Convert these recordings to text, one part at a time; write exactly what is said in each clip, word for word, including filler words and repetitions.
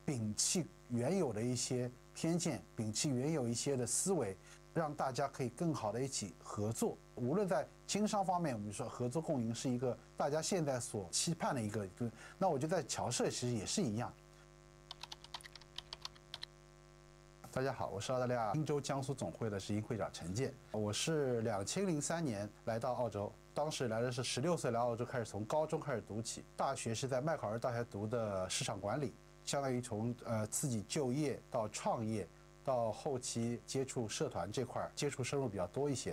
摒弃原有的一些偏见，摒弃原有一些的思维，让大家可以更好的一起合作。无论在经商方面，我们说合作共赢是一个大家现在所期盼的一个，那我觉得在侨社其实也是一样。大家好，我是澳大利亚汀州江苏总会的执行会长陈健。我是两千零三年来到澳洲，当时来的是十六岁来澳洲，开始从高中开始读起，大学是在麦考尔大学读的市场管理，相当于从呃自己就业到创业，到后期接触社团这块接触深入比较多一些。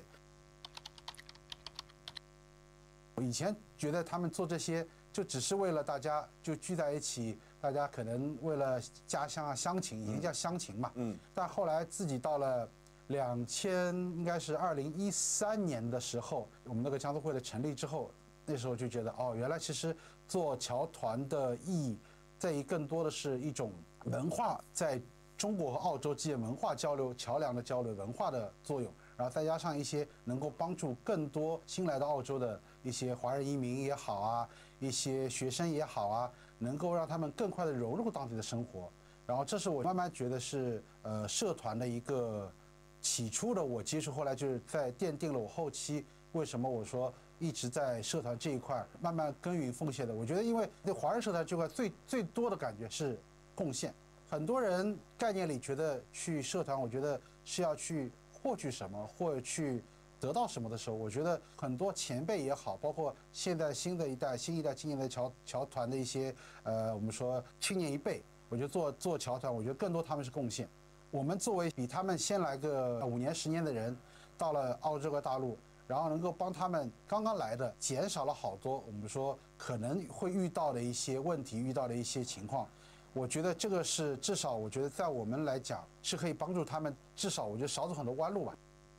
我以前觉得他们做这些就只是为了大家就聚在一起，大家可能为了家乡啊乡情，以前叫乡情嘛。嗯。但后来自己到了两千应该是二零一三年的时候，我们那个江苏会的成立之后，那时候就觉得哦，原来其实做侨团的意义在于更多的是一种文化，在中国和澳洲之间文化交流、桥梁的交流、文化的作用。然后再加上一些能够帮助更多新来到澳洲的一些华人移民也好啊，一些学生也好啊，能够让他们更快的融入当地的生活。然后这是我慢慢觉得是呃社团的一个起初的我接触，后来就是在奠定了我后期为什么我说一直在社团这一块慢慢耕耘奉献的。我觉得因为对华人社团这块最最多的感觉是贡献。很多人概念里觉得去社团，我觉得是要去获取什么或者去得到什么的时候，我觉得很多前辈也好，包括现在新的一代、新一代青年的侨侨团的一些呃，我们说青年一辈，我觉得做做侨团，我觉得更多他们是贡献。我们作为比他们先来个五年、十年的人，到了澳洲和大陆，然后能够帮他们刚刚来的减少了好多我们说可能会遇到的一些问题、遇到的一些情况。我觉得这个是至少，我觉得在我们来讲是可以帮助他们，至少我觉得少走很多弯路吧。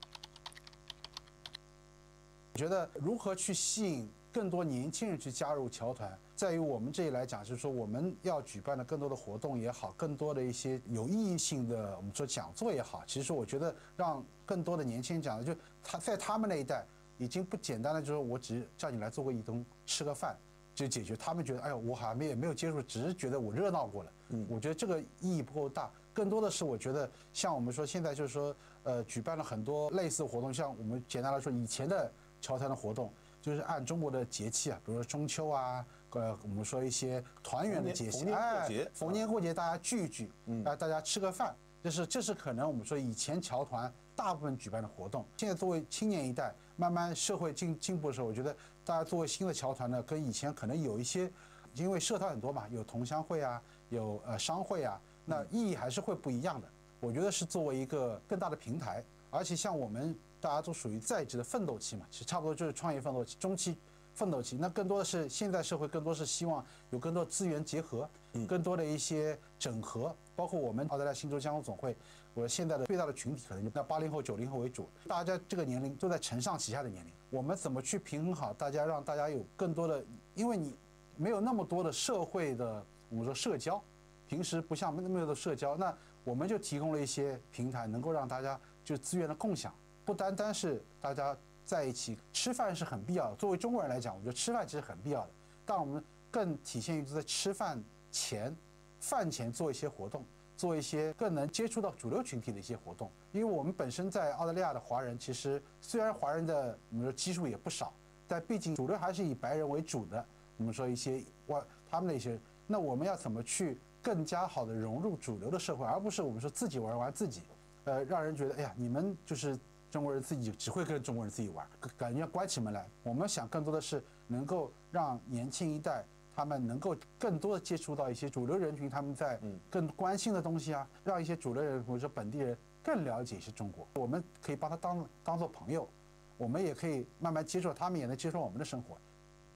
我觉得如何去吸引更多年轻人去加入侨团，在于我们这里来讲，就是说我们要举办的更多的活动也好，更多的一些有意义性的我们说讲座也好，其实我觉得让更多的年轻人讲的，就他在他们那一代已经不简单的就是我只叫你来做个义工，吃个饭。就解决，他们觉得，哎呦，我好像没有没有接触，只是觉得我热闹过了。嗯，我觉得这个意义不够大，更多的是我觉得像我们说现在就是说，呃，举办了很多类似的活动，像我们简单来说，以前的侨团的活动，就是按中国的节气啊，比如说中秋啊，呃，我们说一些团圆的节气， 哎， 逢年过节大家聚一聚，啊，大家吃个饭，这是这是可能我们说以前侨团大部分举办的活动。现在作为青年一代，慢慢社会进进步的时候，我觉得大家作为新的侨团呢，跟以前可能有一些，因为社团很多嘛，有同乡会啊，有呃商会啊，那意义还是会不一样的。我觉得是作为一个更大的平台，而且像我们大家都属于在职的奋斗期嘛，其实差不多就是创业奋斗期、中期奋斗期。那更多的是现在社会更多是希望有更多资源结合，更多的一些整合，包括我们澳大利亚新州江苏总会，我现在的最大的群体可能就那八零后、九零后为主，大家这个年龄都在承上启下的年龄，我们怎么去平衡好大家，让大家有更多的，因为你没有那么多的社会的我们说社交，平时不像那么多的社交，那我们就提供了一些平台，能够让大家就资源的共享，不单单是大家在一起吃饭是很必要的。作为中国人来讲，我觉得吃饭其实很必要的，但我们更体现于在吃饭前、饭前做一些活动，做一些更能接触到主流群体的一些活动。因为我们本身在澳大利亚的华人，其实虽然华人的我们说基数也不少，但毕竟主流还是以白人为主的。我们说一些外他们的一些，那我们要怎么去更加好的融入主流的社会，而不是我们说自己玩玩自己，呃，让人觉得哎呀，你们就是中国人自己只会跟中国人自己玩，感觉要关起门来。我们想更多的是能够让年轻一代他们能够更多的接触到一些主流人群，他们在更关心的东西啊，让一些主流人或者说本地人更了解一些中国。我们可以把他当当做朋友，我们也可以慢慢接受，他们也能接受我们的生活。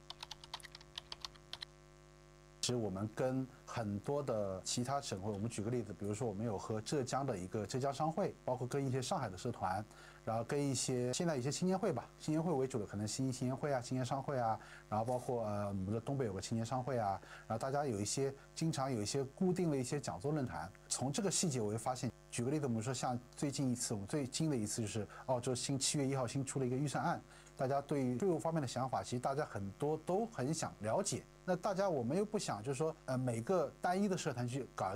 其实我们跟很多的其他省会，我们举个例子，比如说我们有和浙江的一个浙江商会，包括跟一些上海的社团，然后跟一些现在一些青年会吧，青年会为主的可能新青年会啊、青年商会啊，然后包括呃我们的东北有个青年商会啊，然后大家有一些经常有一些固定的一些讲座论坛。从这个细节我会发现，举个例子，我们说像最近一次，我们最近的一次就是澳洲新七月一号新出了一个预算案，大家对于税务方面的想法，其实大家很多都很想了解。那大家我们又不想就是说呃每个单一的社团去搞